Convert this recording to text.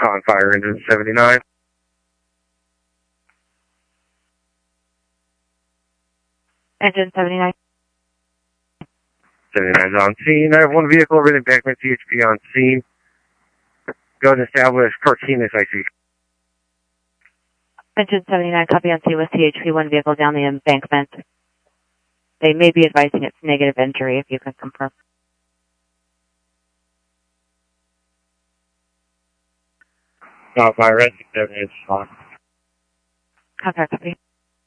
On fire engine 79. 79. 79 is on scene. I have one vehicle over the embankment, CHP on scene. Go and establish Carquinez IC. Engine 79, copy on scene with CHP, one vehicle down the embankment. They may be advising it's negative injury, if you can confirm. On fire engine 78 is on. Copy.